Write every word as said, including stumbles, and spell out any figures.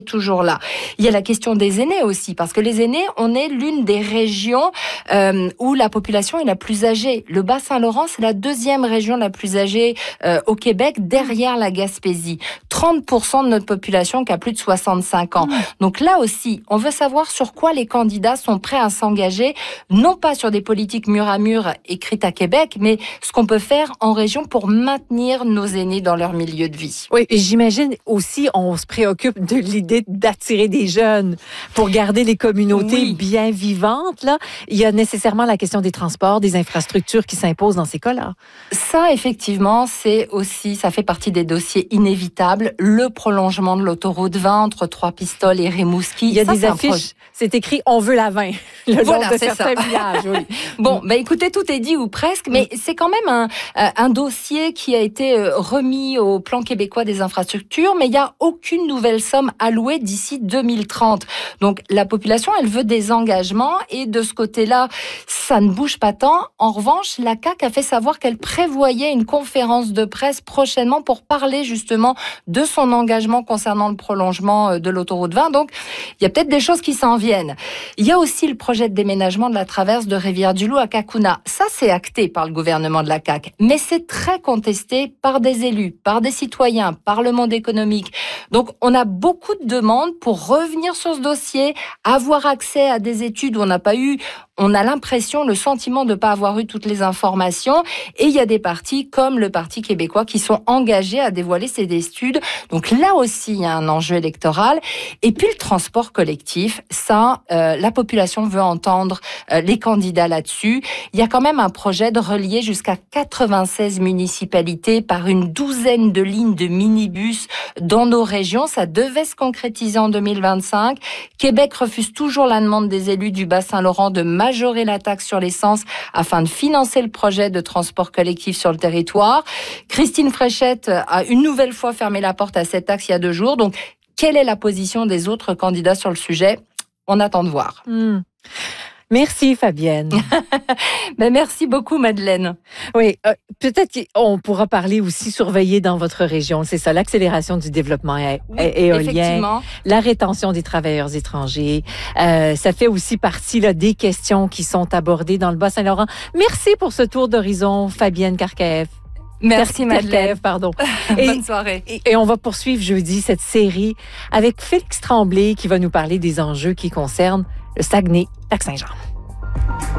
toujours là. Il y a la question des aînés aussi, parce que les aînés, on est l'une des régions euh, où la population est la plus âgée. Le Bas-Saint-Laurent, c'est la deuxième région la plus âgée euh, au Québec, derrière la Gaspésie. trente pour cent de notre population qui a plus de soixante-cinq ans. Donc là aussi, on veut savoir sur quoi les candidats sont prêts à s'engager, non pas sur des politiques mur à mur écrites à Québec, mais ce qu'on peut faire en région pour maintenir nos aînés dans leur milieu de vie. Oui, et j'imagine aussi, on se préoccupe de l'idée d'attirer des jeunes pour garder les communautés oui. bien vivantes. Là, il y a nécessairement la question des transports, des infrastructures qui s'imposent dans ces cas-là. Ça, effectivement, c'est aussi, ça fait partie des dossiers inévitables. Le prolongement de l'autoroute vingt entre Trois-Pistoles et Rimouski. Il y a ça, des affiches, c'est écrit « On veut la vingt ». Le voilà, long de c'est certains ça. villages, oui. Bon, ben écoutez, tout est dit ou presque, mais mm. c'est quand même un, un dossier qui a été remis au plan québécois des infrastructures, mais il n'y a aucune nouvelle somme allouée d'ici deux mille trente. Donc la population, elle veut des engagements et de ce côté-là, ça ne bouge pas tant. En revanche, la C A Q a fait savoir qu'elle prévoyait une conférence de presse prochainement pour parler justement de son engagement concernant le prolongement de l'autoroute vingt. Donc il y a peut-être des choses qui s'en viennent. Il y a aussi le projet de déménagement de la traverse de Rivière-du-Loup à Cacouna. Ça, c'est acté par le gouvernement de la C A Q, mais c'est très contesté par des élus, par des citoyens, par le monde économique. Donc on a beaucoup de demandes pour revenir sur ce dossier, avoir accès à des études où on n'a pas eu, on a l'impression, le sentiment de ne pas avoir eu toutes les informations. Et il y a des partis comme le Parti québécois qui sont engagés à dévoiler ces études. Donc là aussi, il y a un enjeu électoral. Et puis le transport collectif, ça, euh, la population veut entendre euh, les candidats là-dessus. Il y a quand même un projet de relier jusqu'à quatre-vingt-seize municipalités par une douzaine de lignes de minibus dans nos régions. Ça devait se concrétiser en deux mille vingt-cinq. Québec refuse toujours la demande des élus du Bas-Saint-Laurent de majorer la taxe sur l'essence afin de financer le projet de transport collectif sur le territoire. Christine Fréchette a une nouvelle fois fermé la porte à cette taxe il y a deux jours. Donc, quelle est la position des autres candidats sur le sujet? On attend de voir. Mmh. Merci Fabienne. Ben merci beaucoup Madeleine. Oui, euh, peut-être qu'on pourra parler aussi surveiller dans votre région. C'est ça, l'accélération du développement é- oui, éolien, la rétention des travailleurs étrangers. Euh, ça fait aussi partie là, des questions qui sont abordées dans le Bas-Saint-Laurent. Merci pour ce tour d'horizon, Fabienne Karkaev. Merci Madeleine. Pardon. Et, Bonne soirée. Et, et on va poursuivre jeudi cette série avec Félix Tremblay qui va nous parler des enjeux qui concernent le Saguenay-Lac-Saint-Jean.